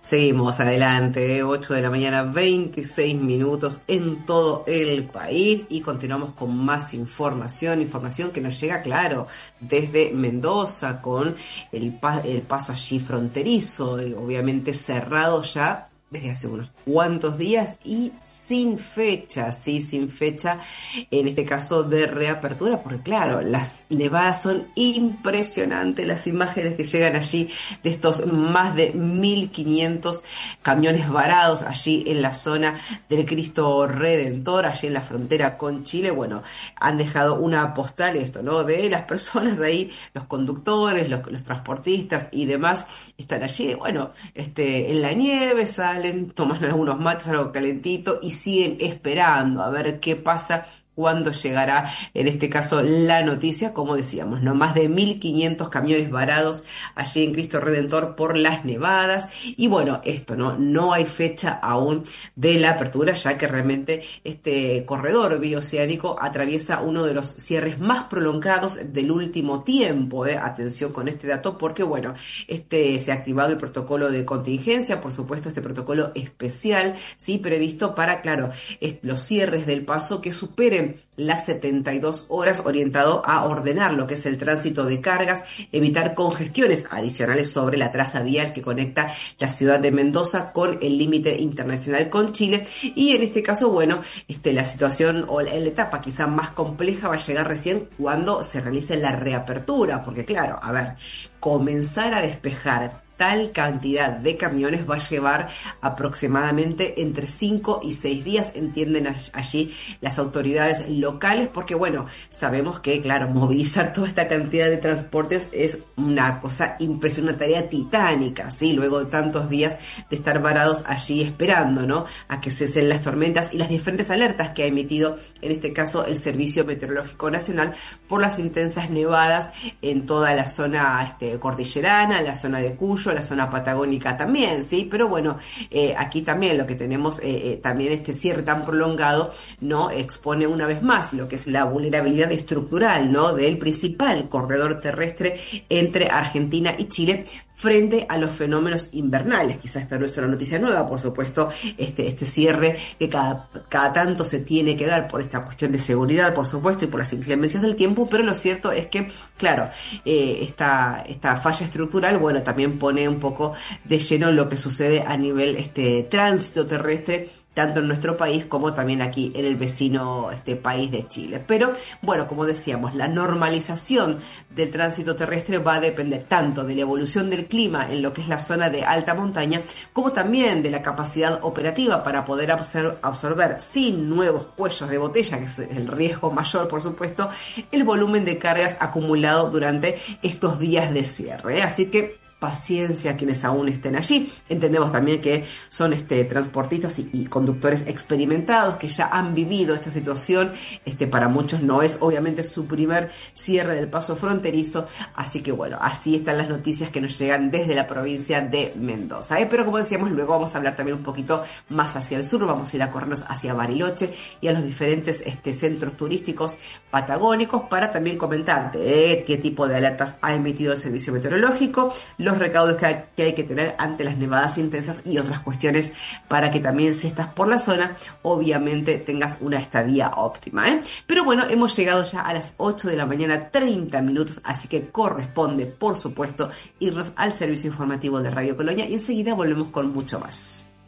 Seguimos adelante, 8 de la mañana, 26 minutos en todo el país y continuamos con más información que nos llega, claro, desde Mendoza con el paso allí fronterizo, obviamente cerrado ya desde hace unos cuantos días y sin fecha, sí, sin fecha, en este caso de reapertura, porque claro, las nevadas son impresionantes, las imágenes que llegan allí de estos más de 1.500 camiones varados allí en la zona del Cristo Redentor, allí en la frontera con Chile, bueno, han dejado una postal esto, ¿no? De las personas ahí, los conductores, los transportistas y demás, están allí, bueno, en la nieve, salen, toman algunos mates, algo calentito y siguen esperando a ver qué pasa cuándo llegará, en este caso, la noticia, como decíamos, ¿no? Más de 1.500 camiones varados allí en Cristo Redentor por las nevadas. Y bueno, esto, ¿no? No hay fecha aún de la apertura, ya que realmente este corredor bioceánico atraviesa uno de los cierres más prolongados del último tiempo, ¿eh? Atención con este dato, porque bueno, se ha activado el protocolo de contingencia, por supuesto, este protocolo especial, sí, previsto para, claro, los cierres del paso que superen las 72 horas, orientado a ordenar lo que es el tránsito de cargas, evitar congestiones adicionales sobre la traza vial que conecta la ciudad de Mendoza con el límite internacional con Chile. Y en este caso, bueno, la situación o la etapa quizá más compleja va a llegar recién cuando se realice la reapertura, porque claro, a ver, comenzar a despejar tal cantidad de camiones va a llevar aproximadamente entre 5 y 6 días, entienden allí las autoridades locales, porque bueno, sabemos que, claro, movilizar toda esta cantidad de transportes es una cosa impresionante, una tarea titánica, ¿sí? Luego de tantos días de estar varados allí esperando, ¿no? A que cesen las tormentas y las diferentes alertas que ha emitido, en este caso, el Servicio Meteorológico Nacional por las intensas nevadas en toda la zona cordillerana, la zona de Cuyo, la zona patagónica también, ¿sí? Pero bueno, aquí también lo que tenemos, también este cierre tan prolongado, ¿no? Expone una vez más lo que es la vulnerabilidad estructural, ¿no? Del principal corredor terrestre entre Argentina y Chile frente a los fenómenos invernales. Quizás esta no es una noticia nueva, por supuesto, este cierre que cada tanto se tiene que dar por esta cuestión de seguridad, por supuesto, y por las inclemencias del tiempo, pero lo cierto es que, claro, esta falla estructural, bueno, también pone un poco de lleno lo que sucede a nivel tránsito terrestre, tanto en nuestro país como también aquí en el vecino país de Chile. Pero bueno, como decíamos, la normalización del tránsito terrestre va a depender tanto de la evolución del clima en lo que es la zona de alta montaña, como también de la capacidad operativa para poder absorber sin nuevos cuellos de botella, que es el riesgo mayor, por supuesto, el volumen de cargas acumulado durante estos días de cierre, ¿eh? Así que paciencia a quienes aún estén allí. Entendemos también que son transportistas y conductores experimentados que ya han vivido esta situación. Para muchos no es obviamente su primer cierre del paso fronterizo, así que bueno, así están las noticias que nos llegan desde la provincia de Mendoza, ¿eh? Pero como decíamos, luego vamos a hablar también un poquito más hacia el sur, vamos a ir a corrernos hacia Bariloche y a los diferentes centros turísticos patagónicos para también comentarte qué tipo de alertas ha emitido el servicio meteorológico, los recaudos que hay que tener ante las nevadas intensas y otras cuestiones para que también, si estás por la zona, obviamente tengas una estadía óptima, ¿eh? Pero bueno, hemos llegado ya a las 8 de la mañana, 30 minutos, así que corresponde, por supuesto, irnos al servicio informativo de Radio Colonia y enseguida volvemos con mucho más.